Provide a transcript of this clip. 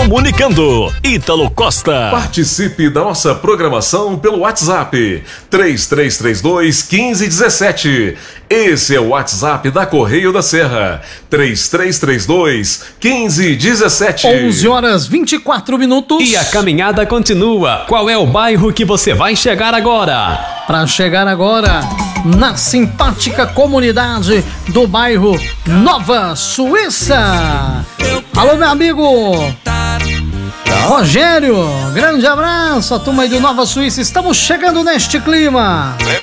Comunicando, Ítalo Costa. Participe da nossa programação pelo WhatsApp 3332-1517. Esse é o WhatsApp da Correio da Serra, 3332-1517. 11h24. E a caminhada continua. Qual é o bairro que você vai chegar agora? Para chegar agora na simpática comunidade do bairro Nova Suíça. Alô, meu amigo Rogério, grande abraço, a turma aí do Nova Suíça. Estamos chegando neste clima.